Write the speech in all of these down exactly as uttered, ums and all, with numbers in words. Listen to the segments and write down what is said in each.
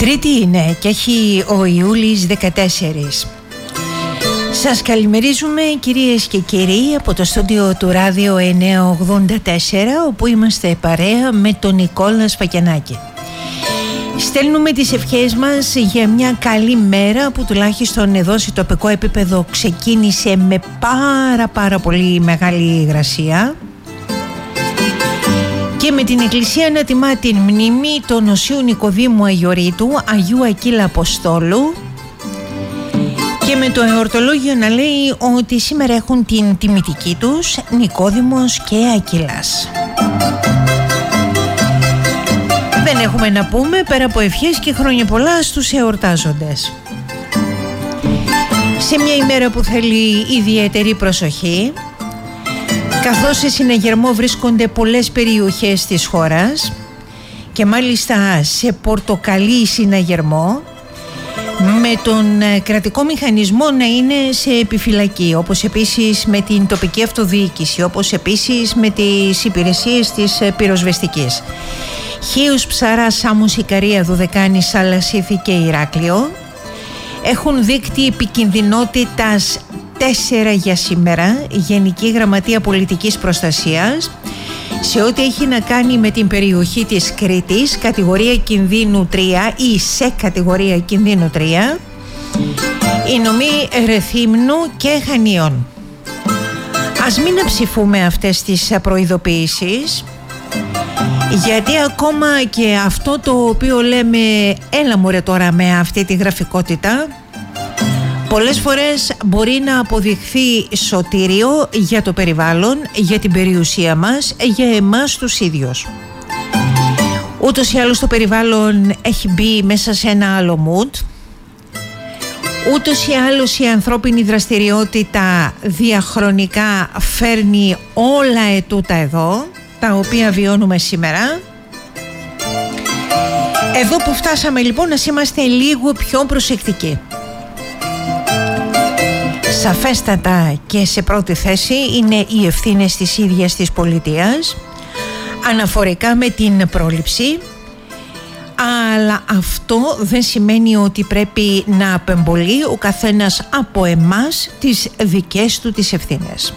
Τρίτη είναι και έχει ο Ιούλης δεκατέσσερις. Σας καλημερίζουμε κυρίες και κύριοι από το στούντιο του Ράδιο εννιακόσια ογδόντα τέσσερα, όπου είμαστε παρέα με τον Νικόλα Σφακιανάκη. Στέλνουμε τις ευχές μας για μια καλή μέρα που τουλάχιστον εδώ σε τοπικό επίπεδο ξεκίνησε με πάρα πάρα πολύ μεγάλη υγρασία, και με την Εκκλησία να τιμά την μνήμη των Οσίου Νικοδήμου Αγιορείτου, Αγίου Ακύλα Αποστόλου, και με το εορτολόγιο να λέει ότι σήμερα έχουν την τιμητική τους Νικόδημος και Ακύλας. Δεν έχουμε να πούμε πέρα από ευχές και χρόνια πολλά στους εορτάζοντες. Σε μια ημέρα που θέλει ιδιαίτερη προσοχή, καθώς σε συναγερμό βρίσκονται πολλές περιοχές της χώρας και μάλιστα σε πορτοκαλί συναγερμό, με τον κρατικό μηχανισμό να είναι σε επιφυλακή, όπως επίσης με την τοπική αυτοδιοίκηση, όπως επίσης με τις υπηρεσίες της πυροσβεστικής. Χίους, Ψαρά, Σάμους, Ικαρία, Δουδεκάνη, Σάλασίθη και Ηράκλειο έχουν δείκτη επικινδυνότητας τέσσερα για σήμερα, Γενική Γραμματεία Πολιτικής Προστασίας, σε ό,τι έχει να κάνει με την περιοχή της Κρήτης, κατηγορία κινδύνου τρία ή σε κατηγορία κινδύνου τρία, οι νομοί Ρεθύμνου και Χανίων. Ας μην αψηφούμε αυτές τις προειδοποιήσεις, γιατί ακόμα και αυτό το οποίο λέμε έλα μωρέ τώρα με αυτή τη γραφικότητα, πολλές φορές μπορεί να αποδειχθεί σωτήριο για το περιβάλλον, για την περιουσία μας, για εμάς τους ίδιους. Ούτως ή άλλως το περιβάλλον έχει μπει μέσα σε ένα άλλο mood. Ούτως ή άλλως η ανθρώπινη δραστηριότητα διαχρονικά φέρνει όλα ετούτα εδώ, τα οποία βιώνουμε σήμερα. Εδώ που φτάσαμε λοιπόν, να είμαστε λίγο πιο προσεκτικοί. Σαφέστατα και σε πρώτη θέση είναι οι ευθύνες της ίδιας της πολιτείας αναφορικά με την πρόληψη, αλλά αυτό δεν σημαίνει ότι πρέπει να απεμπολεί ο καθένας από εμάς τις δικές του τις ευθύνες.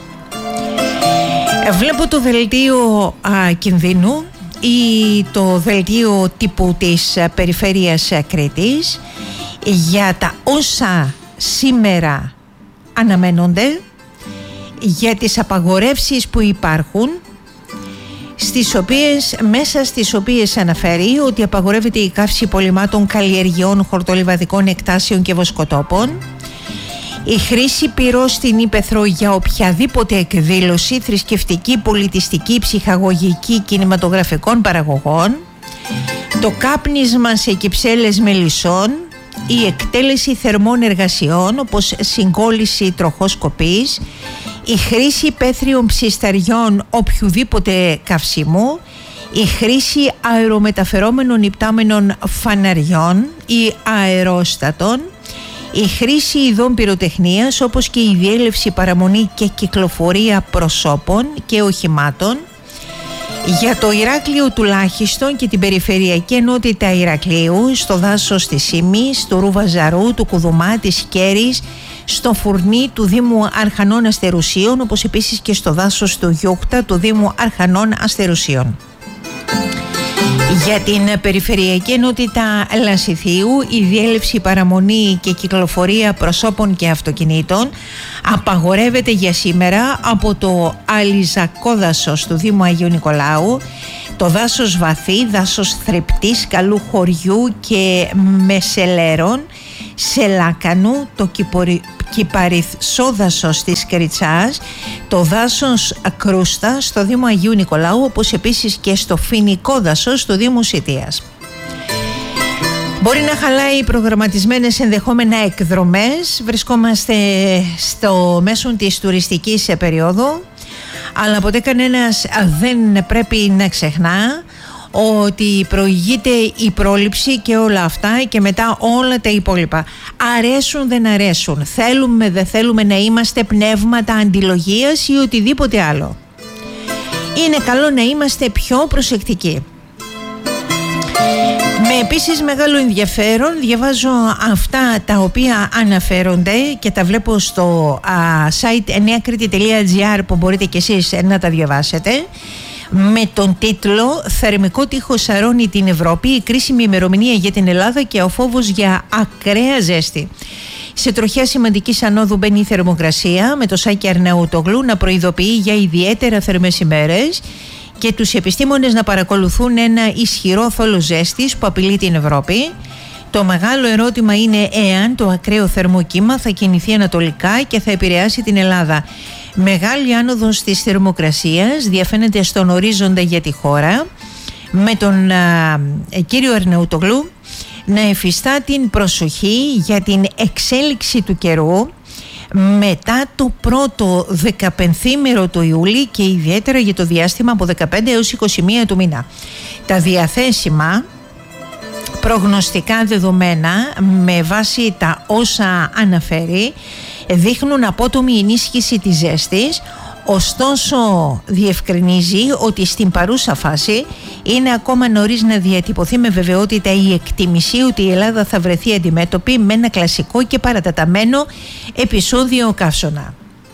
Βλέπω το δελτίο α, κινδύνου ή το δελτίο τύπου της περιφέρειας Κρήτης για τα όσα σήμερα αναμένονται, για τις απαγορεύσεις που υπάρχουν, στις οποίες, μέσα στις οποίες αναφέρει ότι απαγορεύεται η καύση υπολειμμάτων καλλιεργειών, χορτολιβαδικών εκτάσεων και βοσκοτόπων, η χρήση πυρός στην ύπαιθρο για οποιαδήποτε εκδήλωση θρησκευτική, πολιτιστική, ψυχαγωγική, κινηματογραφικών παραγωγών, το κάπνισμα σε κυψέλες μελισσών, η εκτέλεση θερμών εργασιών όπως συγκόλληση τροχοσκοπής, η χρήση υπαίθριων ψισταριών οποιοδήποτε καυσίμου, η χρήση αερομεταφερόμενων υπτάμενων φαναριών ή αερόστατων, η χρήση ειδών πυροτεχνίας όπως και η διέλευση, παραμονή και κυκλοφορία προσώπων και οχημάτων. Για το Ηράκλειο τουλάχιστον και την περιφερειακή ενότητα Ηρακλείου, στο δάσος της Ήμης, του Ρουβαζαρού, του Κουδουμά, της Κέρης, στο Φουρνί του Δήμου Αρχανών Αστερουσίων, όπως επίσης και στο δάσος του Γιούκτα του Δήμου Αρχανών Αστερουσίων. Για την περιφερειακή ενότητα Λασιθίου, η διέλευση, παραμονή και κυκλοφορία προσώπων και αυτοκινήτων απαγορεύεται για σήμερα από το Αλιζακό δάσος του Δήμου Αγίου Νικολάου, το δάσος Βαθύ, δάσος Θρεπτής, Καλού Χωριού και Μεσελέρων, Σελάκανου, το Κυπορι... Κυπαριθσόδασος της Κριτσάς, το δάσος Κρούστα στο Δήμο Αγίου Νικολάου, όπως επίσης και στο Φοινικό δάσος του Δήμου Σιτίας. Μπορεί να χαλάει προγραμματισμένες ενδεχόμενα εκδρομές. Βρισκόμαστε στο μέσο της τουριστικής περίοδου, αλλά ποτέ κανένας δεν πρέπει να ξεχνά ότι προηγείται η πρόληψη και όλα αυτά και μετά όλα τα υπόλοιπα. Αρέσουν δεν αρέσουν, θέλουμε δεν θέλουμε να είμαστε πνεύματα αντιλογίας ή οτιδήποτε άλλο. Είναι καλό να είμαστε πιο προσεκτικοί. Με επίσης μεγάλο ενδιαφέρον διαβάζω αυτά τα οποία αναφέρονται και τα βλέπω στο α, site νέα κρήτη τελεία τζι άρ που μπορείτε και εσείς να τα διαβάσετε, με τον τίτλο «Θερμικό τείχος σαρώνει την Ευρώπη, η κρίσιμη ημερομηνία για την Ελλάδα και ο φόβος για ακραία ζέστη». Σε τροχιά σημαντικής ανόδου μπαίνει η θερμοκρασία, με το Σάκη Αρναούτογλου να προειδοποιεί για ιδιαίτερα θερμές ημέρες και τους επιστήμονες να παρακολουθούν ένα ισχυρό θόλο ζέστης που απειλεί την Ευρώπη. Το μεγάλο ερώτημα είναι εάν το ακραίο θερμοκύμα θα κινηθεί ανατολικά και θα επηρεάσει την Ελλάδα. Μεγάλη άνοδος της θερμοκρασίας διαφαίνεται στον ορίζοντα για τη χώρα, με τον α, κύριο Αρναούτογλου να εφιστά την προσοχή για την εξέλιξη του καιρού μετά το πρώτο δεκαπενθήμερο του Ιούλη και ιδιαίτερα για το διάστημα από δεκαπέντε έως είκοσι μία του μήνα. Τα διαθέσιμα προγνωστικά δεδομένα με βάση τα όσα αναφέρει δείχνουν απότομη ενίσχυση της ζέστης, ωστόσο διευκρινίζει ότι στην παρούσα φάση είναι ακόμα νωρίς να διατυπωθεί με βεβαιότητα η εκτίμηση ότι η Ελλάδα θα βρεθεί αντιμέτωπη με ένα κλασικό και παρατεταμένο επεισόδιο καύσωνα.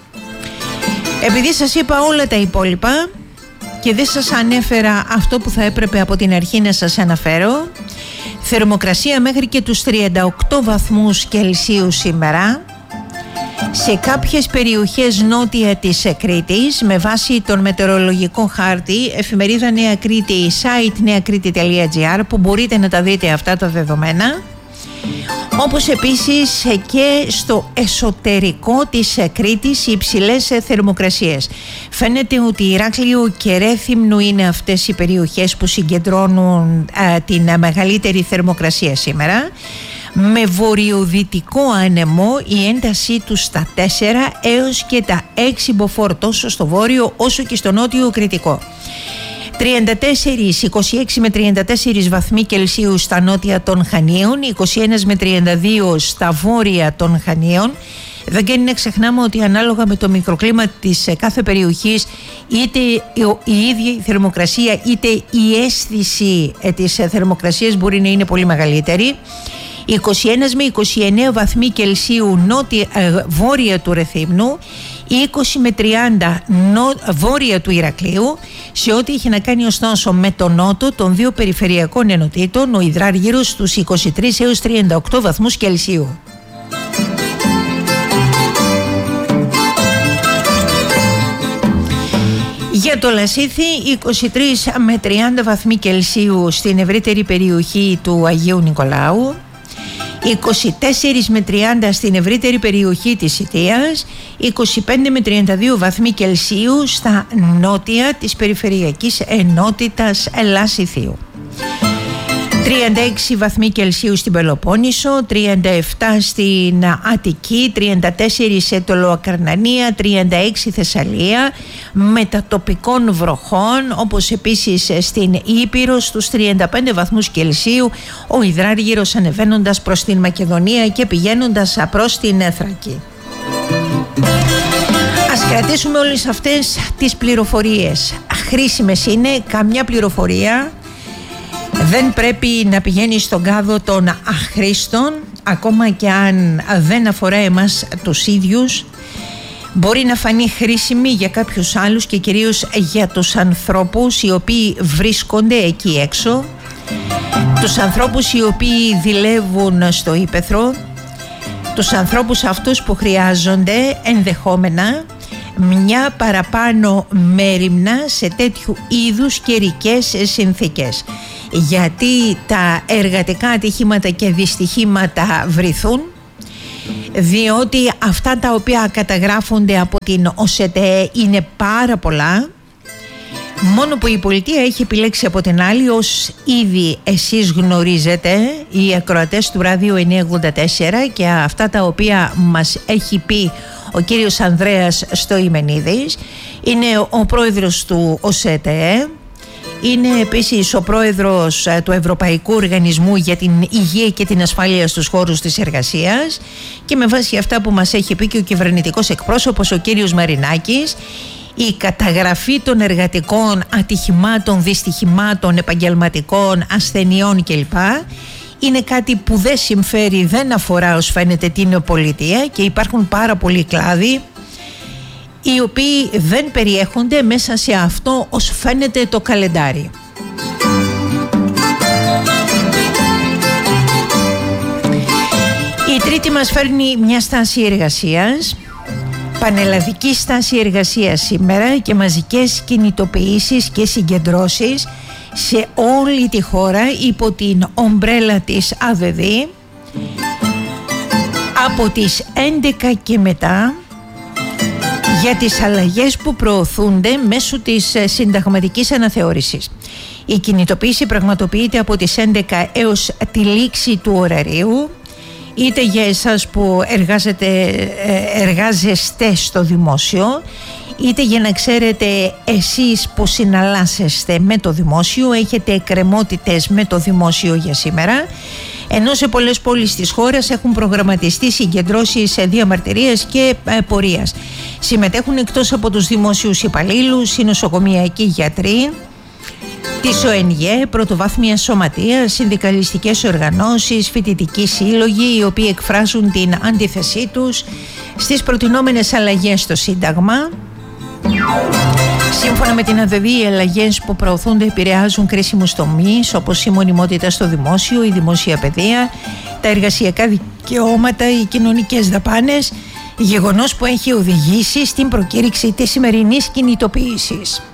Επειδή σας είπα όλα τα υπόλοιπα και δεν σας ανέφερα αυτό που θα έπρεπε από την αρχή να σας αναφέρω, θερμοκρασία μέχρι και τους τριάντα οκτώ βαθμούς Κελσίου σήμερα σε κάποιες περιοχές νότια της Κρήτης, με βάση τον μετεωρολογικό χάρτη, εφημερίδα Νέα Κρήτη, site νέα κρήτη τελεία τζι άρ, που μπορείτε να τα δείτε αυτά τα δεδομένα, όπως επίσης και στο εσωτερικό της Κρήτης οι υψηλές θερμοκρασίες. Φαίνεται ότι Ηράκλειο και Ρέθυμνου είναι αυτές οι περιοχές που συγκεντρώνουν α, την μεγαλύτερη θερμοκρασία σήμερα, με βορειοδυτικό άνεμο η έντασή του στα τέσσερα έως και τα έξι μποφόρ τόσο στο βόρειο όσο και στο νότιο κρητικό. τριάντα τέσσερα, είκοσι έξι με τριάντα τέσσερα βαθμοί Κελσίου στα νότια των Χανίων, είκοσι ένα με τριάντα δύο στα βόρεια των Χανίων. Δεν κάνει να ξεχνάμε ότι ανάλογα με το μικροκλίμα της κάθε περιοχής, είτε η ίδια η θερμοκρασία είτε η αίσθηση της θερμοκρασίας μπορεί να είναι πολύ μεγαλύτερη. είκοσι ένα με είκοσι εννέα βαθμοί Κελσίου νότια, ε, βόρεια του Ρεθύμνου, είκοσι με τριάντα νο, βόρεια του Ηρακλείου. Σε ό,τι έχει να κάνει ωστόσο με τον νότο των δύο περιφερειακών ενωτήτων, ο Ιδράργυρος στους είκοσι τρεις έως τριάντα οκτώ βαθμούς Κελσίου. Για το Λασίθι, είκοσι τρεις με τριάντα βαθμοί Κελσίου στην ευρύτερη περιοχή του Αγίου Νικολάου, είκοσι τέσσερα με τριάντα στην ευρύτερη περιοχή της Ιτίας, είκοσι πέντε με τριάντα δύο βαθμοί Κελσίου στα νότια της περιφερειακής ενότητας Λασιθίου. τριάντα έξι βαθμοί Κελσίου στην Πελοπόννησο, τριάντα επτά στην Αττική, τριάντα τέσσερα σε Τολοακαρνανία, τριάντα έξι Θεσσαλία, μετατοπικών βροχών, όπως επίσης στην Ήπειρο στους τριάντα πέντε βαθμούς Κελσίου, ο Ιδράργυρος ανεβαίνοντας προς την Μακεδονία και πηγαίνοντας προς την Θράκη. Ας κρατήσουμε όλες αυτές τις πληροφορίες. Χρήσιμες είναι, καμιά πληροφορία δεν πρέπει να πηγαίνει στον κάδο των αχρήστων, ακόμα και αν δεν αφορά εμάς τους ίδιους. Μπορεί να φανεί χρήσιμη για κάποιους άλλους και κυρίως για τους ανθρώπους οι οποίοι βρίσκονται εκεί έξω, τους ανθρώπους οι οποίοι δουλεύουν στο ύπαιθρο, τους ανθρώπους αυτούς που χρειάζονται ενδεχόμενα μια παραπάνω μέριμνα σε τέτοιου είδους καιρικές συνθήκες. Γιατί τα εργατικά ατυχήματα και δυστυχήματα βρηθούν, διότι αυτά τα οποία καταγράφονται από την ΟΣΕΤΕ είναι πάρα πολλά, μόνο που η πολιτεία έχει επιλέξει από την άλλη, ως ήδη εσείς γνωρίζετε, οι ακροατές του Ράδιο εννιακόσια ογδόντα τέσσερα, και αυτά τα οποία μας έχει πει ο κύριος Ανδρέας Στοημενίδης, είναι ο πρόεδρος του ΟΣΕΤΕ, είναι επίσης ο πρόεδρος του Ευρωπαϊκού Οργανισμού για την Υγεία και την Ασφάλεια στους χώρους της εργασίας, και με βάση αυτά που μας έχει πει και ο κυβερνητικός εκπρόσωπος ο κύριος Μαρινάκης, η καταγραφή των εργατικών ατυχημάτων, δυστυχημάτων, επαγγελματικών, ασθενειών κλπ. Είναι κάτι που δεν συμφέρει, δεν αφορά ως φαίνεται την νεοπολιτεία και υπάρχουν πάρα πολλοί κλάδοι οι οποίοι δεν περιέχονται μέσα σε αυτό ως φαίνεται το καλεντάρι. Η τρίτη μας φέρνει μια στάση εργασίας, πανελλαδική στάση εργασίας σήμερα και μαζικές κινητοποιήσεις και συγκεντρώσεις σε όλη τη χώρα υπό την ομπρέλα της ΑΔΔ από τις έντεκα και μετά για τις αλλαγές που προωθούνται μέσω της συνταγματικής αναθεώρησης. Η κινητοποίηση πραγματοποιείται από τις έντεκα έως τη λήξη του ωραρίου, είτε για εσάς που εργάζετε, εργάζεστε στο δημόσιο, είτε για να ξέρετε εσείς που συναλλάσσεστε με το δημόσιο, έχετε εκκρεμότητες με το δημόσιο για σήμερα, ενώ σε πολλές πόλεις της χώρας έχουν προγραμματιστεί συγκεντρώσεις διαμαρτυρίας και ε, πορείας. Συμμετέχουν εκτός από τους δημόσιους υπαλλήλους, οι νοσοκομιακοί γιατροί, της ΟΕΝΓΕ, πρωτοβάθμια σωματεία, συνδικαλιστικές οργανώσεις, φοιτητικοί σύλλογοι, οι οποίοι εκφράζουν την αντίθεσή τους στις προτινόμενες αλλαγές στο Σύνταγμα. Σύμφωνα με την ΑΔΔ, οι αλλαγές που προωθούνται επηρεάζουν κρίσιμους τομείς όπως η μονιμότητα στο δημόσιο, η δημόσια παιδεία, τα εργασιακά δικαιώματα, οι κοινωνικές δαπάνες, γεγονός που έχει οδηγήσει στην προκήρυξη της σημερινής κινητοποίησης.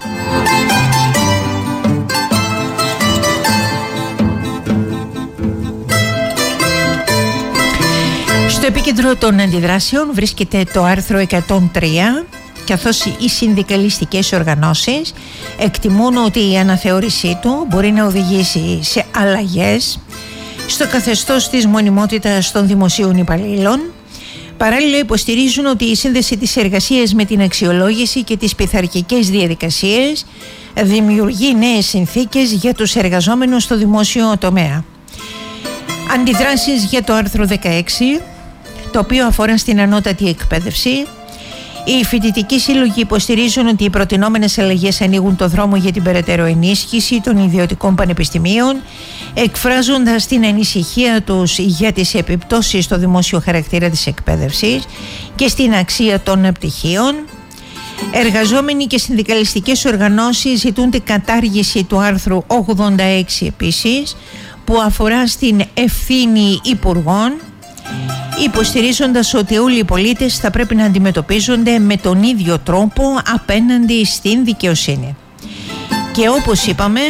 Στο επίκεντρο των αντιδράσεων βρίσκεται το άρθρο εκατόν τρία, καθώς οι συνδικαλιστικές οργανώσεις εκτιμούν ότι η αναθεώρησή του μπορεί να οδηγήσει σε αλλαγές στο καθεστώς της μονιμότητας των δημοσίων υπαλλήλων. Παράλληλα υποστηρίζουν ότι η σύνδεση της εργασίας με την αξιολόγηση και τις πειθαρχικές διαδικασίες δημιουργεί νέες συνθήκες για τους εργαζόμενους στο δημόσιο τομέα. Αντιδράσεις για το άρθρο δεκαέξι, το οποίο αφορά στην ανώτατη εκπαίδευση. Οι φοιτητικοί σύλλογοι υποστηρίζουν ότι οι προτινόμενες αλλαγές ανοίγουν το δρόμο για την περαιτέρω ενίσχυση των ιδιωτικών πανεπιστημίων, εκφράζοντας την ανησυχία τους για τις επιπτώσεις στο δημόσιο χαρακτήρα της εκπαίδευσης και στην αξία των πτυχίων. Εργαζόμενοι και συνδικαλιστικές οργανώσεις ζητούν την κατάργηση του άρθρου ογδόντα έξι επίσης, που αφορά στην ευθύνη υπουργών, υποστηρίζοντας ότι όλοι οι πολίτες θα πρέπει να αντιμετωπίζονται με τον ίδιο τρόπο απέναντι στην δικαιοσύνη. Και όπως είπαμε,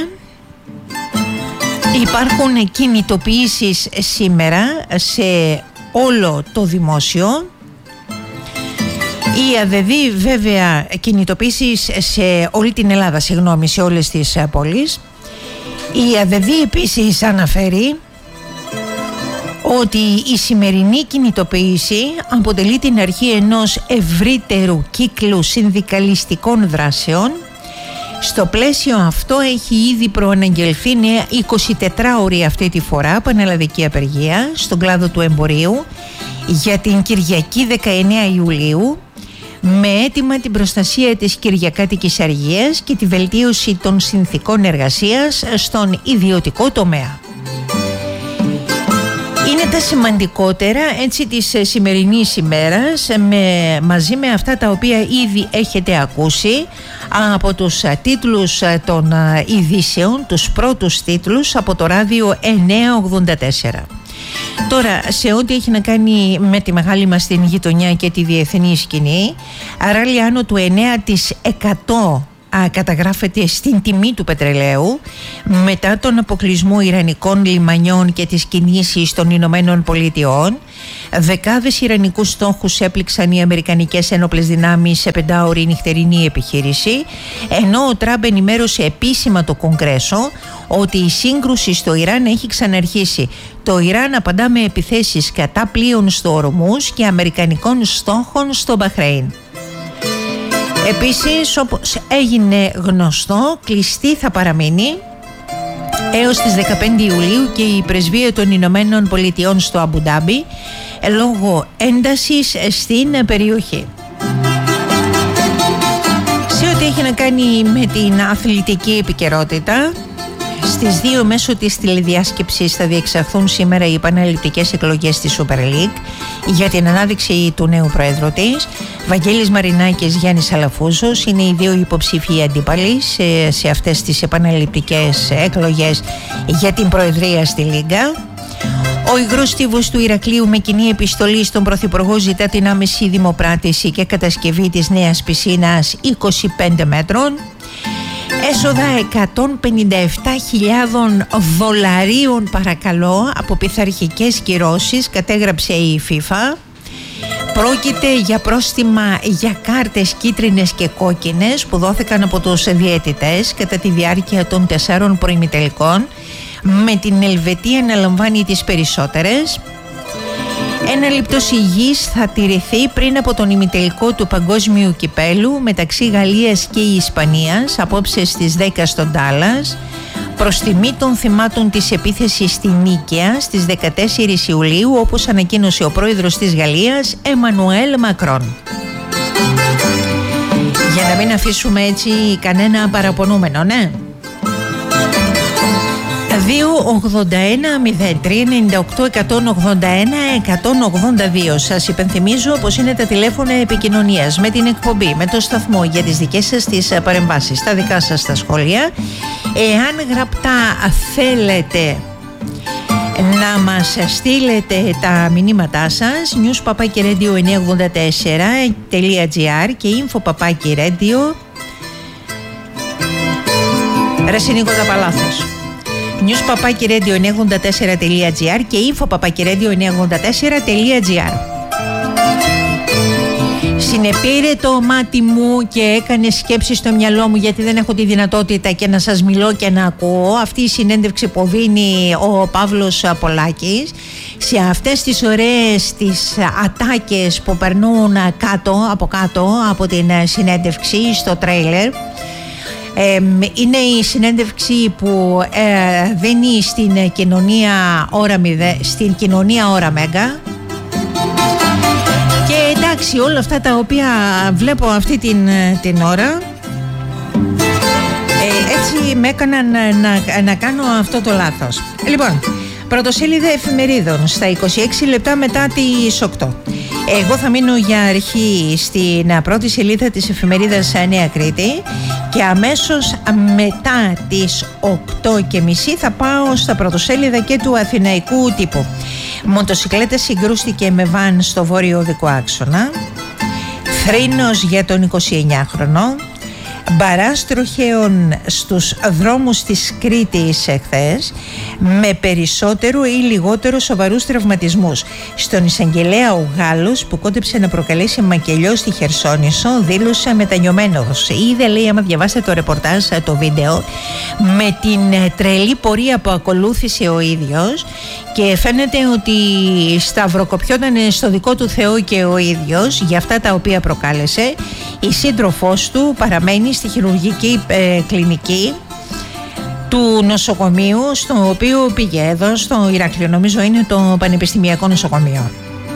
υπάρχουν κινητοποιήσεις σήμερα σε όλο το δημόσιο. Η ΑΔΔ βέβαια κινητοποιήσεις σε όλη την Ελλάδα, συγγνώμη, σε όλες τις πόλεις. Η ΑΔΔ επίσης αναφέρει ότι η σημερινή κινητοποίηση αποτελεί την αρχή ενός ευρύτερου κύκλου συνδικαλιστικών δράσεων. Στο πλαίσιο αυτό έχει ήδη προαναγγελθεί νέα εικοσιτετράωρη αυτή τη φορά πανελλαδική απεργία στον κλάδο του εμπορίου για την Κυριακή δεκαεννέα Ιουλίου, με αίτημα την προστασία της κυριακάτικης αργίας και τη βελτίωση των συνθηκών εργασίας στον ιδιωτικό τομέα. Είναι τα σημαντικότερα έτσι της σημερινής ημέρας, με, μαζί με αυτά τα οποία ήδη έχετε ακούσει από τους τίτλους των ειδήσεων, τους πρώτους τίτλους από το ράδιο εννιακόσια ογδόντα τέσσερα. Τώρα, σε ό,τι έχει να κάνει με τη μεγάλη μας την γειτονιά και τη διεθνή σκηνή, αράλει άνω του εννέα τοις εκατό α, καταγράφεται στην τιμή του πετρελαίου μετά τον αποκλεισμό ιρανικών λιμανιών και τις κινήσεις των Ηνωμένων Πολιτειών. Δεκάδες ιρανικούς στόχους έπληξαν οι αμερικανικές ένοπλες δυνάμεις σε πεντάωρη νυχτερινή επιχείρηση, ενώ ο Τραμπ ενημέρωσε επίσημα το Κογκρέσο ότι η σύγκρουση στο Ιράν έχει ξαναρχίσει. Το Ιράν απαντά με επιθέσεις κατά πλοίων στο Ορμούζ και αμερικανικών στόχων στο Μπαχρέιν. Επίσης, όπως έγινε γνωστό, κλειστή θα παραμείνει έως τις δεκαπέντε Ιουλίου και η πρεσβεία των Ηνωμένων Πολιτειών στο Αμπουντάμπι λόγω έντασης στην περιοχή. Σε έχει να κάνει με την αθλητική επικαιρότητα. Στις δύο μέσω της τηλεδιάσκεψης θα διεξαχθούν σήμερα οι επαναληπτικές εκλογές στη Super League για την ανάδειξη του νέου πρόεδρου της. Βαγγέλης Μαρινάκης, Γιάννης Αλαφούζος είναι οι δύο υποψήφιοι αντίπαλοι σε, σε αυτές τις επαναληπτικές εκλογές για την προεδρία στη Λίγκα. Ο υγρός στίβος του Ηρακλείου με κοινή επιστολή στον Πρωθυπουργό ζητά την άμεση δημοπράτηση και κατασκευή της νέας πισίνας είκοσι πέντε μέτρων. Έσοδα εκατόν πενήντα επτά χιλιάδες δολαρίων παρακαλώ από πειθαρχικές κυρώσεις, κατέγραψε η FIFA. Πρόκειται για πρόστιμα για κάρτες κίτρινες και κόκκινες που δόθηκαν από τους διαιτητές κατά τη διάρκεια των τεσσάρων προημιτελικών, με την Ελβετία να λαμβάνει τις περισσότερες. Ένα λεπτός υγιής θα τηρηθεί πριν από τον ημιτελικό του Παγκόσμιου Κυπέλου μεταξύ Γαλλίας και Ισπανίας απόψε στις δέκα στον Ντάλλας, προς τιμή των θυμάτων της επίθεσης στη Νίκαια στις δεκατέσσερις Ιουλίου, όπως ανακοίνωσε ο πρόεδρος της Γαλλίας Εμμανουέλ Μακρόν. Για να μην αφήσουμε έτσι κανένα παραπονούμενο, ναι. δύο ογδόντα ένα μηδέν τρία ενενήντα οκτώ εκατόν ογδόντα ένα εκατόν ογδόντα δύο. Σας υπενθυμίζω πως είναι τα τηλέφωνα επικοινωνίας με την εκπομπή, με το σταθμό για τις δικές σας τις παρεμβάσεις, τα δικά σας τα σχόλια. Εάν γραπτά θέλετε να μας στείλετε τα μηνύματά σας, news παπάκι radio εννιακόσια ογδόντα τέσσερα τελεία gr και info παπάκι radio. Ρε Σινίκο τα παλάθος. news παπάκι radio εννιακόσια ογδόντα τέσσερα τελεία gr και info παπάκι radio εννιακόσια ογδόντα τέσσερα τελεία gr. Συνεπήρε το μάτι μου και έκανε σκέψη στο μυαλό μου, γιατί δεν έχω τη δυνατότητα και να σας μιλώ και να ακούω, αυτή η συνέντευξη που δίνει ο Παύλος Πολάκης σε αυτές τις ωραίες τις ατάκες που περνούν κάτω, από κάτω από την συνέντευξη στο τρέιλερ. Ε, είναι η συνέντευξη που ε, δίνει στην κοινωνία ώρα, μηδέ, στην κοινωνία ώρα Μέγκα. Και εντάξει, όλα αυτά τα οποία βλέπω αυτή την, την ώρα ε, έτσι με έκαναν να, να, να κάνω αυτό το λάθος. Λοιπόν, πρωτοσέλιδα εφημερίδων στα είκοσι έξι λεπτά μετά τις οκτώ. Εγώ θα μείνω για αρχή στην πρώτη σελίδα της εφημερίδας Νέα Κρήτη και αμέσως μετά τις οκτώ και μισή θα πάω στα πρωτοσέλιδα και του Αθηναϊκού τύπου. Μοτοσικλέτα συγκρούστηκε με βαν στο βόρειο οδικό άξονα. Θρήνος για τον εικοσιεννιάχρονο. Μπαράς τροχαίων στους δρόμους της Κρήτης εχθές, με περισσότερο ή λιγότερο σοβαρούς τραυματισμούς. Στον εισαγγελέα ο Γάλλος που κόντεψε να προκαλέσει μακελιό στη Χερσόνησο δήλωσε μετανιωμένος. Είδε, λέει, άμα διαβάσετε το ρεπορτάζ, το βίντεο, με την τρελή πορεία που ακολούθησε ο ίδιος, και φαίνεται ότι σταυροκοπιόταν στο δικό του Θεό και ο ίδιος για αυτά τα οποία προκάλεσε. Η σύντροφός του παραμένει στη χειρουργική ε, κλινική του νοσοκομείου στο οποίο πήγε, εδώ στο Ηράκλειο, νομίζω είναι το Πανεπιστημιακό Νοσοκομείο.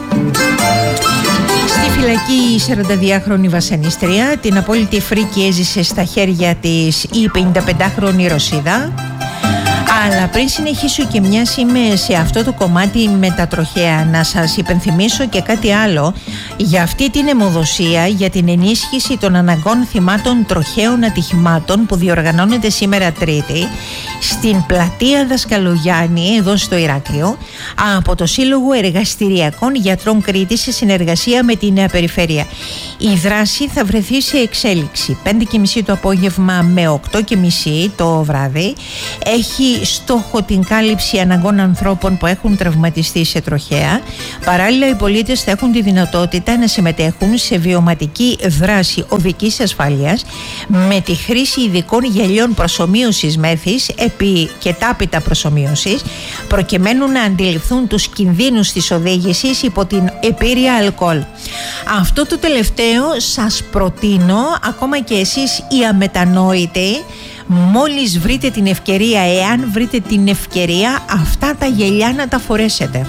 Στη φυλακή η σαρανταδυάχρονη βασανίστρια, την απόλυτη φρίκη έζησε στα χέρια της η πενηνταπεντάχρονη Ρωσίδα. Αλλά πριν συνεχίσω και μιας είμαι σε αυτό το κομμάτι με τα τροχαία, να σας υπενθυμίσω και κάτι άλλο για αυτή την αιμοδοσία για την ενίσχυση των αναγκών θυμάτων τροχαίων ατυχημάτων που διοργανώνεται σήμερα Τρίτη στην πλατεία Δασκαλογιάννη εδώ στο Ηράκλειο από το Σύλλογο Εργαστηριακών Γιατρών Κρήτης σε συνεργασία με την Νέα Περιφέρεια. Η δράση θα βρεθεί σε εξέλιξη πέντε και μισή το απόγευμα με οκτώ και μισή το βράδυ. Έχει στόχο την κάλυψη αναγκών ανθρώπων που έχουν τραυματιστεί σε τροχαία. Παράλληλα, οι πολίτες θα έχουν τη δυνατότητα να συμμετέχουν σε βιωματική δράση οδικής ασφάλειας με τη χρήση ειδικών γυαλιών προσομοίωσης μέθης επί και τάπητα προσομοίωσης, προκειμένου να αντιληφθούν τους κινδύνους της οδήγησης υπό την επίρρεια αλκοόλ. Αυτό το τελευταίο σας προτείνω, ακόμα και εσείς οι αμετανόητοι, μόλις βρείτε την ευκαιρία, εάν βρείτε την ευκαιρία, αυτά τα γυαλιά να τα φορέσετε.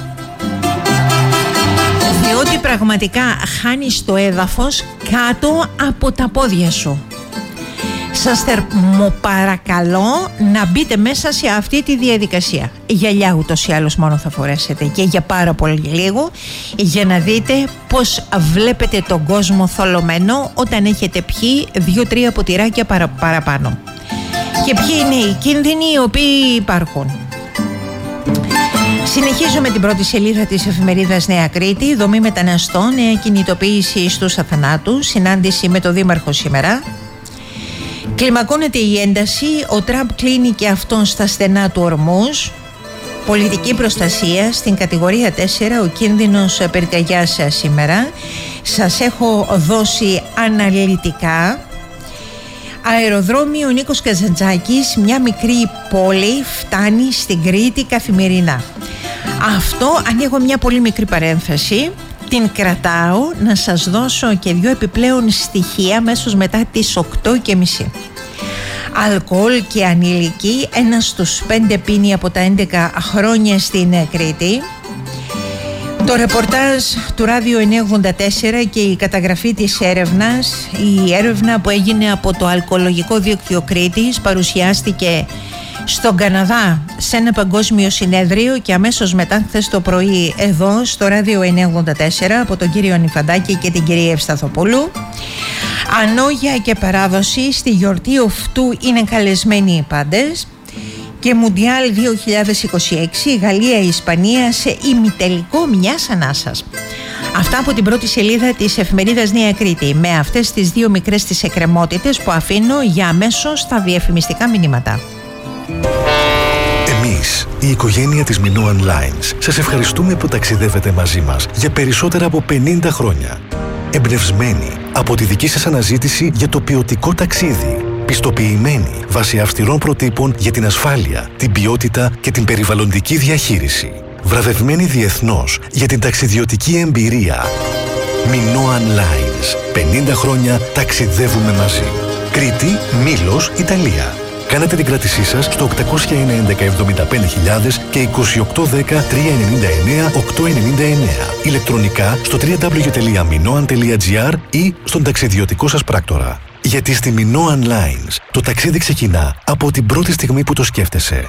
Διότι πραγματικά χάνεις το έδαφος κάτω από τα πόδια σου. Σας θερμοπαρακαλώ να μπείτε μέσα σε αυτή τη διαδικασία. Γυαλιά ούτως ή άλλως μόνο θα φορέσετε και για πάρα πολύ λίγο, για να δείτε πως βλέπετε τον κόσμο θολωμένο όταν έχετε πιει δύο-τρία ποτηράκια παρα, παραπάνω. Και ποιοι είναι οι κίνδυνοι οι οποίοι υπάρχουν. Συνεχίζω με την πρώτη σελίδα της εφημερίδας Νέα Κρήτη. Δομή μεταναστών, νέα κινητοποίηση στους αθανάτους, συνάντηση με τον Δήμαρχο σήμερα. Κλιμακώνεται η ένταση, ο Τραμπ κλείνει και αυτόν στα στενά του Ορμούζ. Πολιτική προστασία στην κατηγορία τέσσερα, ο κίνδυνος πυρκαγιάς σήμερα. Σας έχω δώσει αναλυτικά. Αεροδρόμιο Νίκος Καζαντζάκης, μια μικρή πόλη, φτάνει στην Κρήτη καθημερινά. Αυτό ανοίγω μια πολύ μικρή παρένθεση, την κρατάω να σας δώσω και δύο επιπλέον στοιχεία αμέσως μετά τις οκτώ και μισή. Αλκοόλ και ανήλικοι, ένα στους πέντε πίνει από τα έντεκα χρόνια στην Κρήτη. Το ρεπορτάζ του Ράδιο εννιακόσια ογδόντα τέσσερα και η καταγραφή της έρευνας, η έρευνα που έγινε από το Αλκοολογικό Δίκτυο Κρήτης, παρουσιάστηκε στον Καναδά σε ένα παγκόσμιο συνέδριο και αμέσως μετά χθες το πρωί εδώ στο Ράδιο εννιακόσια ογδόντα τέσσερα από τον κύριο Νιφαντάκη και την κυρία Ευσταθοπούλου. Ανόγια και παράδοση, στη γιορτή οφτού είναι καλεσμένοι οι πάντες. Και Μουντιάλ δύο χιλιάδες είκοσι έξι, Γαλλία-Ισπανία σε ημιτελικό μιας ανάσας. Αυτά από την πρώτη σελίδα της εφημερίδας Νέα Κρήτη, με αυτές τις δύο μικρές τις εκκρεμότητες που αφήνω για αμέσως τα διαφημιστικά μηνύματα. Εμείς, η οικογένεια της Minoan Lines, σας ευχαριστούμε που ταξιδεύετε μαζί μας για περισσότερα από πενήντα χρόνια. Εμπνευσμένοι από τη δική σας αναζήτηση για το ποιοτικό ταξίδι. Πιστοποιημένοι βάσει αυστηρών προτύπων για την ασφάλεια, την ποιότητα και την περιβαλλοντική διαχείριση. Βραβευμένοι διεθνώς για την ταξιδιωτική εμπειρία. Minoan Lines. πενήντα χρόνια ταξιδεύουμε μαζί. Κρήτη, Μήλος, Ιταλία. Κάνατε την κράτησή σας στο οκτακόσια ένα έντεκα εβδομήντα πέντε χιλιάδες και είκοσι οκτώ δέκα τριακόσια ενενήντα εννέα οκτακόσια ενενήντα εννέα. Ηλεκτρονικά στο double-u double-u double-u τελεία minoan τελεία gr ή στον ταξιδιωτικό σας πράκτορα. Γιατί στη Minoan Lines το ταξίδι ξεκινά από την πρώτη στιγμή που το σκέφτεσαι.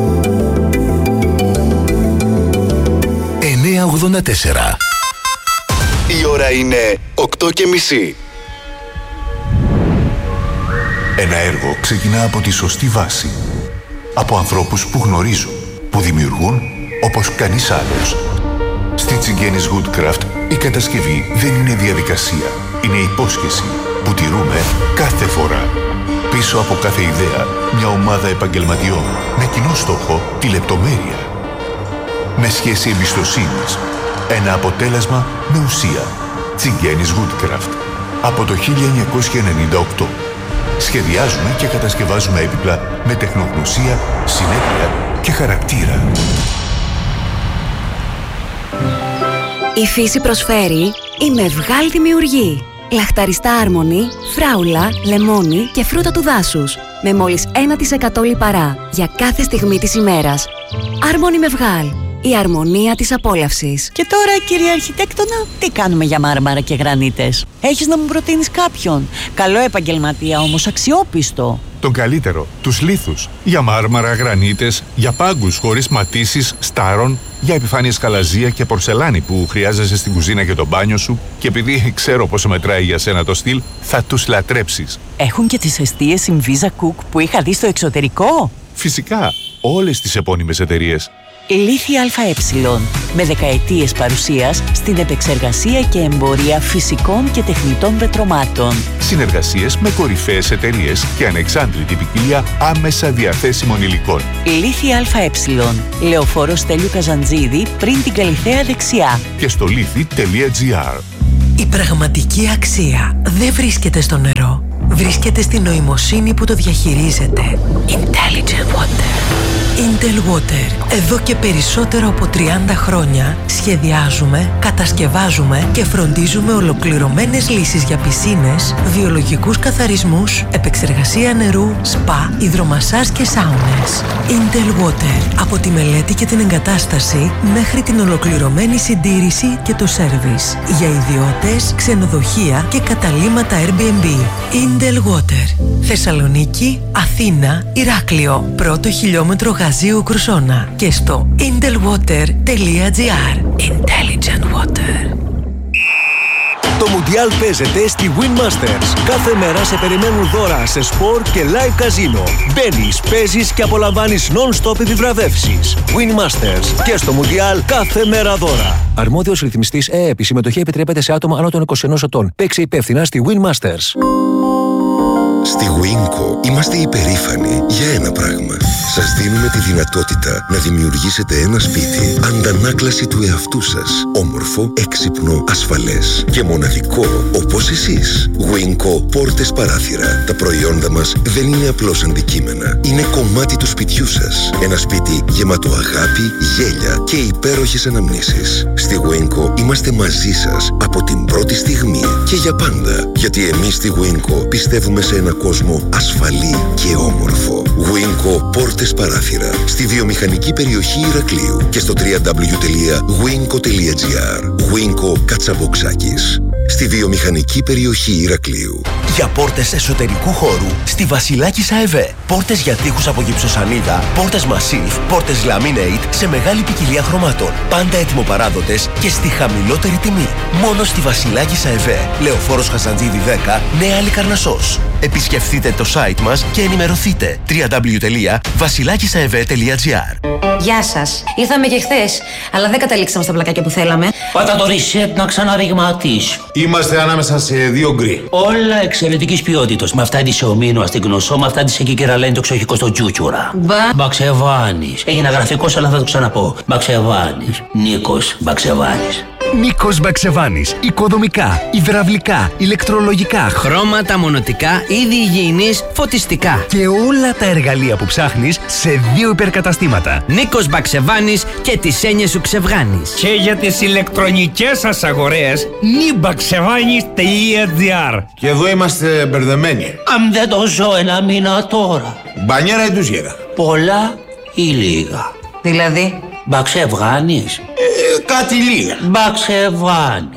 εννιακόσια ογδόντα τέσσερα. Η ώρα είναι οκτώ και μισή. Ένα έργο ξεκινά από τη σωστή βάση. Από ανθρώπους που γνωρίζουν, που δημιουργούν όπως κανείς άλλος. Στη Τσιγκένης Woodcraft η κατασκευή δεν είναι διαδικασία. Είναι υπόσχεση που τηρούμε κάθε φορά. Πίσω από κάθε ιδέα, μια ομάδα επαγγελματιών με κοινό στόχο τη λεπτομέρεια. Με σχέση εμπιστοσύνης. Ένα αποτέλεσμα με ουσία. Τσιγκένης Woodcraft. Από το χίλια εννιακόσια ενενήντα οκτώ. Σχεδιάζουμε και κατασκευάζουμε έπιπλα με τεχνογνωσία, συνέπεια και χαρακτήρα. Η φύση προσφέρει η Μευγάλ Δημιουργεί. Λαχταριστά άρμονη, φράουλα, λεμόνι και φρούτα του δάσους. Με μόλις ένα τοις εκατό λιπαρά για κάθε στιγμή της ημέρας. Άρμονη Μευγάλ. Η αρμονία της απόλαυσης. Και τώρα, κύριε Αρχιτέκτονα, τι κάνουμε για μάρμαρα και γρανίτες? Έχεις να μου προτείνεις κάποιον? Καλό επαγγελματία όμως, αξιόπιστο. Τον καλύτερο, τους λίθους. Για μάρμαρα, γρανίτες, για πάγκους χωρίς ματίσεις, στάρων, για επιφάνειες καλαζία και πορσελάνη που χρειάζεσαι στην κουζίνα και το μπάνιο σου. Και επειδή ξέρω πόσο μετράει για σένα το στυλ, θα τους λατρέψεις. Έχουν και τις εστίες Inviza Cook που είχα δει στο εξωτερικό. Φυσικά, όλες τις επώνυμες εταιρείες. Λίθη ΑΕ, με δεκαετίες παρουσίας στην επεξεργασία και εμπορία φυσικών και τεχνητών πετρωμάτων. Συνεργασίες με κορυφαίες εταιρείες και ανεξάντλητη ποικιλία άμεσα διαθέσιμων υλικών. Λίθη ΑΕ, Λεωφόρο Στέλιου Καζαντζίδη, πριν την Καλιθέα δεξιά. Και στο λίθη τελεία τζι άρ. Η πραγματική αξία δεν βρίσκεται στο νερό. Βρίσκεται στη νοημοσύνη που το διαχειρίζεται. Intelligent Water. Intel Water. Εδώ και περισσότερο από τριάντα χρόνια σχεδιάζουμε, κατασκευάζουμε και φροντίζουμε ολοκληρωμένες λύσεις για πισίνες, βιολογικούς καθαρισμούς, επεξεργασία νερού, σπα, υδρομασάζ και σάουνες. Intel Water. Από τη μελέτη και την εγκατάσταση μέχρι την ολοκληρωμένη συντήρηση και το σέρβις. Για ιδιώτες, ξενοδοχεία και καταλύματα Airbnb. Intel Indel Water. Θεσσαλονίκη, Αθήνα, Ηράκλειο. Πρώτο χιλιόμετρο Γαζίου Κρουσόνα. Και στο indelwater τελεία gr. Intelligent Water. Το Μουντιάλ παίζεται στη Win Masters. Κάθε μέρα σε περιμένουν δώρα σε σπορ και live καζίνο. Μπαίνεις, παίζεις και απολαμβάνεις non-stop επιβραβεύσεις. Win Masters. Και στο Μουντιάλ κάθε μέρα δώρα. Αρμόδιος ρυθμιστής ΕΕΠ. Η συμμετοχή επιτρέπεται σε άτομα άνω των είκοσι ενός ετών. Παίξε υπεύθυνα στη Win Masters. Στη Winco είμαστε υπερήφανοι για ένα πράγμα. Σας δίνουμε τη δυνατότητα να δημιουργήσετε ένα σπίτι αντανάκλαση του εαυτού σας. Όμορφο, έξυπνο, ασφαλές και μοναδικό όπως εσείς. Winco πόρτες παράθυρα. Τα προϊόντα μας δεν είναι απλώς αντικείμενα. Είναι κομμάτι του σπιτιού σας. Ένα σπίτι γεμάτο αγάπη, γέλια και υπέροχες αναμνήσεις. Στη Winco είμαστε μαζί σας από την πρώτη στιγμή και για πάντα. Γιατί εμείς στη Winco πιστεύουμε σε ένα κόσμο ασφαλή και όμορφο. Winco πόρτες παράθυρα στη βιομηχανική περιοχή Ηρακλείου και στο double-u double-u double-u τελεία winco τελεία gr. Winco Κατσαποξάκης. Στη βιομηχανική περιοχή Ηρακλείου. Για πόρτες εσωτερικού χώρου στη Βασιλάκης ΑΕΒΕ. Πόρτες για τοίχους από γυψοσανίδα, πόρτες Massif, πόρτες Laminate σε μεγάλη ποικιλία χρωμάτων. Πάντα έτοιμοπαράδοτες και στη χαμηλότερη τιμή. Μόνο στη Βασιλάκης ΑΕΒΕ. Λεωφόρος Χαζαντζίδη δέκα, Νέα Αλικαρνασσός. Επισκεφτείτε το site μας και ενημερωθείτε. double-u double-u double-u τελεία βασιλάκισαεβέ τελεία gr. Γεια σας. Ήρθαμε και χθες, αλλά δεν καταλήξαμε στα πλακάκια που θέλαμε. Πάτα το reset να ξαναριγματίσει. Είμαστε ανάμεσα σε δύο γκρι. Όλα εξαιρετικής ποιότητας. Με αυτά τη σε ομίνο αστυγνωσό, με αυτά τη σε κικεραλένη το ξοχικό στο τζούτσουρα. Μπα. Μπαξεβάνης. Έγινα γραφικός, αλλά θα το ξαναπώ. Μπαξεβάνης. Νίκος Μπαξεβάνης. Νίκος Μπαξεβάνης. Οικοδομικά, υδραυλικά, ηλεκτρολογικά, χρώματα, μονοτικά, είδη υγιεινής, φωτιστικά. Και όλα τα εργαλεία που ψάχνεις σε δύο υπερκαταστήματα. Νίκος Μπαξεβάνης και τις έννοιες σου ξεβγάνεις. Και για τις ηλεκτρονικές σας αγορές, νιμπαξεβάνης τελεία gr. Και εδώ είμαστε μπερδεμένοι. Αν δεν το ζω ένα μήνα τώρα. Μπανιέρα ή τουζιέρα. Πολλά ή λίγα. Δηλαδή. Μπαξεβάνης. Ε, κάτι λίγα. Μπαξεβάνης.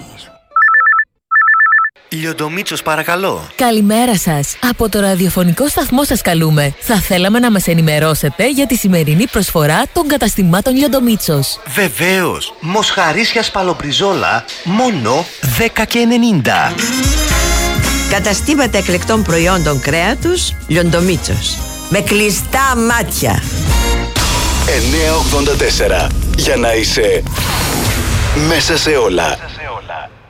Λιοντομίτσος, παρακαλώ. Καλημέρα σας. Από το ραδιοφωνικό σταθμό σας καλούμε. Θα θέλαμε να μας ενημερώσετε για τη σημερινή προσφορά των καταστημάτων Λιοντομίτσος. Βεβαίως. Μοσχαρίσια σπαλομπριζόλα, μόνο δέκα και ενενήντα. Καταστήματα εκλεκτών προϊόντων κρέατος Λιοντομίτσος. Με κλειστά μάτια. εννιακόσια ογδόντα τέσσερα. Για να είσαι μέσα σε όλα.